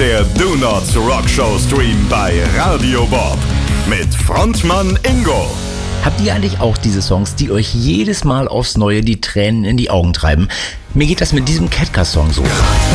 der Donuts Rock Show Stream bei Radio Bob mit Frontmann Ingo. Habt ihr eigentlich auch diese Songs, die euch jedes Mal aufs Neue die Tränen in die Augen treiben? Mir geht das mit diesem Ketka-Song so.